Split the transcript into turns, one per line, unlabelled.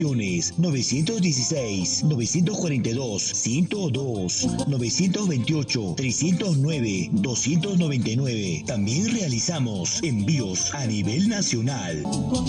916 942 102 928 309 299. También realizamos envíos a nivel nacional.